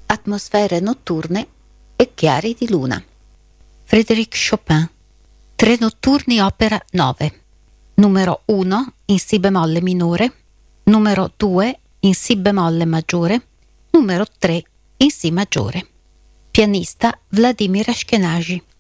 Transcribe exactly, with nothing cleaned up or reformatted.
atmosfere notturne e chiari di luna. Frédéric Chopin. Tre notturni opera nove. Numero uno in Si bemolle minore, numero due in Si bemolle maggiore, numero tre in Si maggiore. Pianista Vladimir Ashkenazy.